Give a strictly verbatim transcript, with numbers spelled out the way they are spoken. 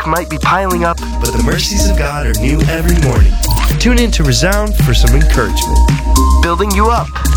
might be piling up, but the mercies of God are new every morning. Tune in to Resound for some encouragement. Building you up